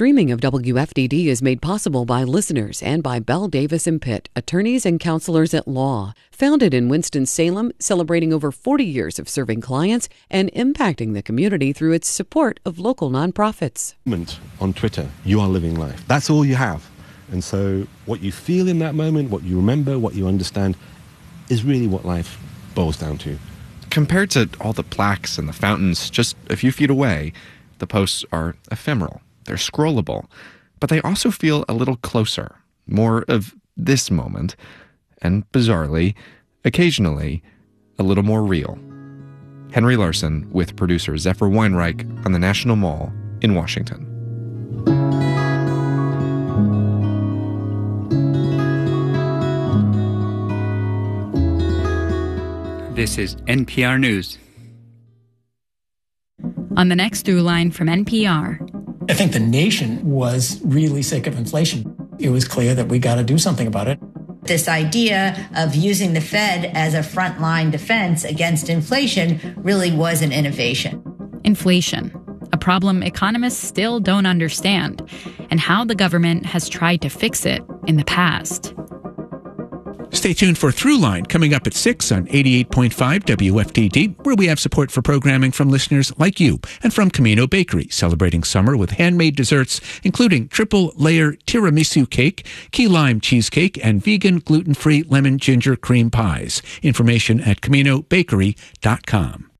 Streaming of WFDD is made possible by listeners and by Bell Davis and Pitt, attorneys and counselors at law. Founded in Winston-Salem, celebrating over 40 years of serving clients and impacting the community through its support of local nonprofits. On Twitter, you are living life. That's all you have. And so what you feel in that moment, what you remember, what you understand, is really what life boils down to. Compared to all the plaques and the fountains just a few feet away, the posts are ephemeral. They're scrollable, but they also feel a little closer, more of this moment, and bizarrely, occasionally, a little more real. Henry Larson with producer Zephyr Weinreich on the National Mall in Washington. This is NPR News. On the next Through Line from NPR. I think the nation was really sick of inflation. It was clear that we got to do something about it. This idea of using the Fed as a frontline defense against inflation really was an innovation. Inflation, a problem economists still don't understand, and how the government has tried to fix it in the past. Stay tuned for Throughline coming up at 6 on 88.5 WFDD, where we have support for programming from listeners like you and from Camino Bakery, celebrating summer with handmade desserts, including triple-layer tiramisu cake, key lime cheesecake, and vegan gluten-free lemon ginger cream pies. Information at CaminoBakery.com.